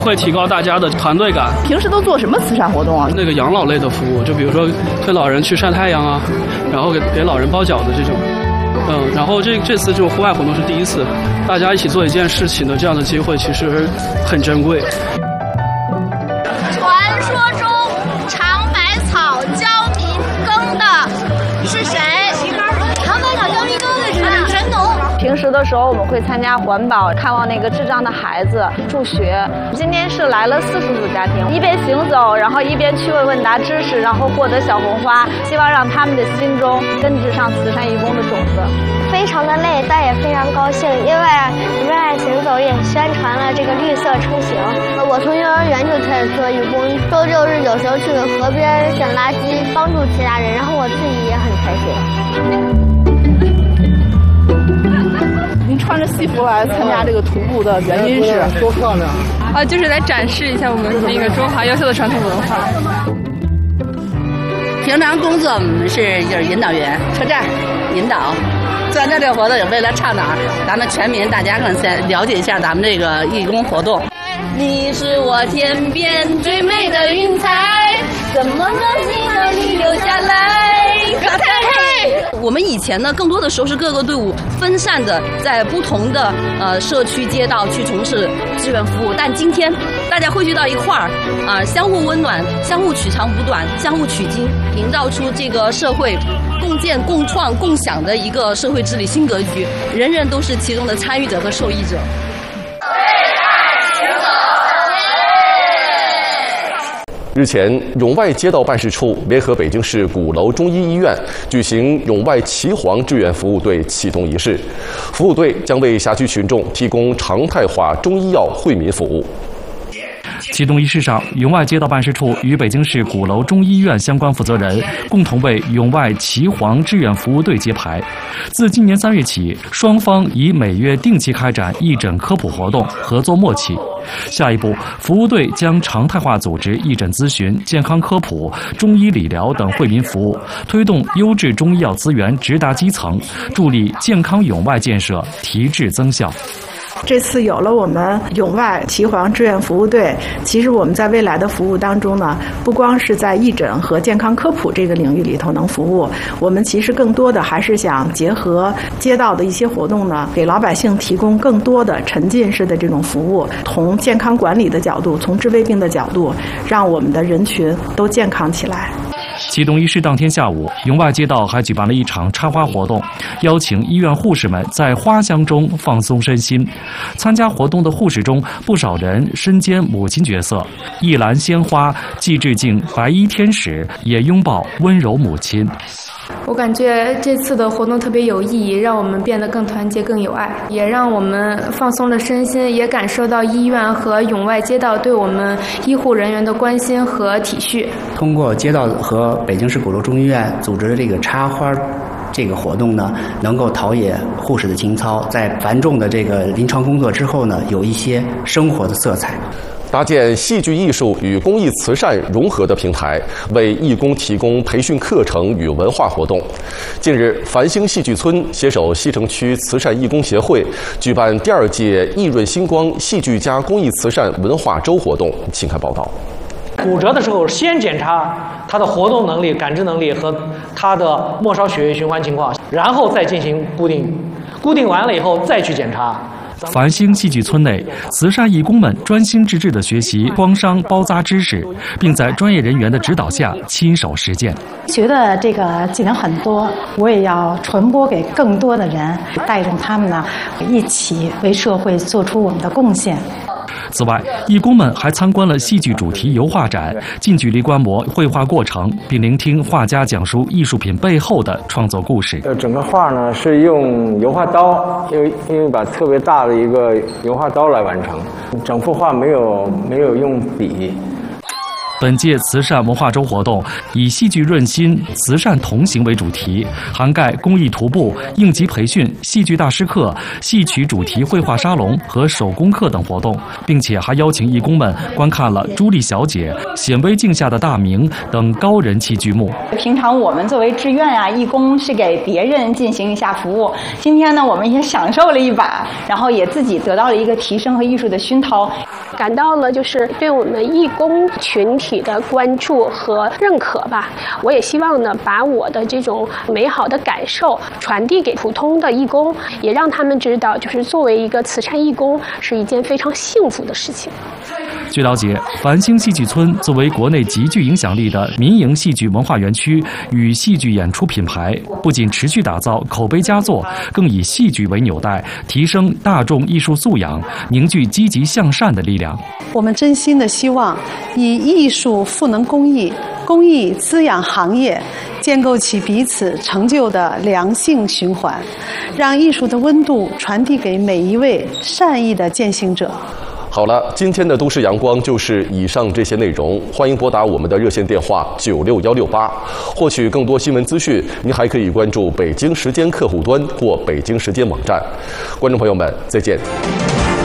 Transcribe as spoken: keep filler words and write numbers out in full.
会提高大家的团队感。 平时都做什么慈善活动啊？ 那个养老类的服务，就比如说推老人去晒太阳啊，然后给给老人包饺子这种。嗯，然后这这次这种户外活动是第一次，大家一起做一件事情的这样的机会其实很珍贵。 传说中长百草教民耕的是谁？长百草教民耕的是神农。 平时的时候，我们会参加环保，看望那个智障的孩子，助学。今天是来了四十组家庭，一边行走，然后一边趣味问答知识，然后获得小红花，希望让他们的心中根植上慈善义工的种子。 非常的累，但也非常高兴，因为热爱行走也宣传了这个绿色出行。我从幼儿园就开始做义工，周六日有时候去河边捡垃圾，帮助其他人，然后我自己也很开心。 您穿着戏服来参加这个徒步的原因是？ 多漂亮！ 啊，就是来展示一下我们那个中华优秀的传统文化。 平常工作我们是就是引导员，车站引导。参加这个活动也为了倡导咱们全民大家更先了解一下咱们这个义工活动。你是我天边最美的云彩，怎么能记得你留下来？我们以前呢，更多的时候是各个队伍分散的在不同的呃社区街道去从事志愿服务，但今天大家汇聚到一块儿啊，相互温暖，相互取长补短，相互取经，营造出这个社会共建、共创、共享的一个社会治理新格局，人人都是其中的参与者和受益者。 日前，永外街道办事处联合北京市鼓楼中医医院举行永外岐黄志愿服务队启动仪式，服务队将为辖区群众提供常态化中医药惠民服务。 启动仪式上，永外街道办事处与北京市鼓楼中医院相关负责人共同为永外岐黄志愿服务队揭牌。自今年三月起，双方以每月定期开展义诊科普活动，合作默契。下一步，服务队将常态化组织义诊咨询、健康科普、中医理疗等惠民服务，推动优质中医药资源直达基层，助力健康永外建设提质增效。 这次有了我们永外岐黄志愿服务队，其实我们在未来的服务当中呢，不光是在义诊和健康科普这个领域里头能服务，我们其实更多的还是想结合街道的一些活动呢，给老百姓提供更多的沉浸式的这种服务，从健康管理的角度，从治未病的角度，让我们的人群都健康起来。 启动仪式当天下午，永外街道还举办了一场插花活动，邀请医院护士们在花香中放松身心。参加活动的护士中，不少人身兼母亲角色，一篮鲜花既致敬白衣天使，也拥抱温柔母亲。 我感觉这次的活动特别有意义，让我们变得更团结、更有爱，也让我们放松了身心，也感受到医院和永外街道对我们医护人员的关心和体恤。 通过街道和北京市鼓楼中医院组织的这个插花这个活动呢，能够陶冶护士的情操，在繁重的这个临床工作之后呢，有一些生活的色彩。 搭建戏剧艺术与公益慈善融合的平台，为义工提供培训课程与文化活动。近日，繁星戏剧村携手西城区慈善义工协会举办第二届益润星光戏剧家公益慈善文化周活动，请看报道。 骨折的时候，先检查他的活动能力、感知能力和他的末梢血液循环情况，然后再进行固定。固定完了以后再去检查。 繁星戏剧村内，慈善义工们专心致志地学习光商包扎知识，并在专业人员的指导下亲手实践。 学的这个技能很多，我也要传播给更多的人，带动他们呢一起为社会做出我们的贡献。 此外，义工们还参观了戏剧主题油画展，近距离观摩绘画过程，并聆听画家讲述艺术品背后的创作故事。 呃，整个画呢是用油画刀，因为因为把特别大的一个油画刀来完成，整幅画没有没有用笔。 本届慈善文化周活动以戏剧润心、慈善同行为主题，涵盖公益徒步、应急培训、戏剧大师课、戏曲主题绘画沙龙和手工课等活动，并且还邀请义工们观看了《朱莉小姐》、《显微镜下的大明》等高人气剧目。 平常我们作为志愿啊、义工是给别人进行一下服务，今天呢我们也享受了一把，然后也自己得到了一个提升和艺术的熏陶。 感到了就是对我们义工群体的关注和认可吧。我也希望呢，把我的这种美好的感受传递给普通的义工，也让他们知道，就是作为一个慈善义工是一件非常幸福的事情。 据了解，繁星戏剧村作为国内极具影响力的民营戏剧文化园区与戏剧演出品牌，不仅持续打造口碑佳作，更以戏剧为纽带，提升大众艺术素养，凝聚积极向善的力量。 我们真心的希望以艺术赋能公益，公益滋养行业，建构起彼此成就的良性循环，让艺术的温度传递给每一位善意的践行者。 好了，今天的都市阳光就是以上这些内容。欢迎拨打我们的热线电话九六幺六八，获取更多新闻资讯。您还可以关注北京时间客户端或北京时间网站。观众朋友们，再见。